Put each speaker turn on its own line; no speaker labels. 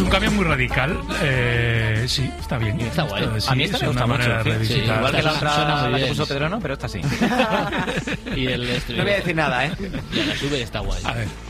cambio muy radical. Sí, está bien.
Está guay.
Sí,
a mí esta me gusta mucho.
Sí, igual que la
Suena
otra
muy
la que
bien.
puso Pedro, no, pero esta sí.
Y el
No voy a decir nada, ¿eh?
Y la sube y está guay.
A ver.